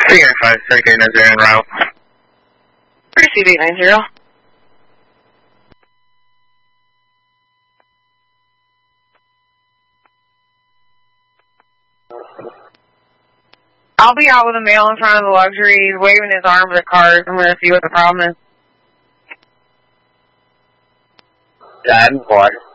395, 3890 en route. 3890. I'll be out with a male in front of the luxury. He's waving his arms at cars. I'm going to see what the problem is. 10-4.